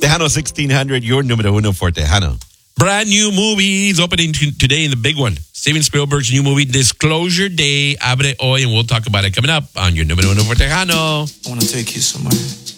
Tejano 1600, your numero uno for Tejano. Brand new movies opening today in the big one. Steven Spielberg's new movie, Disclosure Day, abre hoy, and we'll talk about it coming up on your numero uno for Tejano. I want to take you somewhere.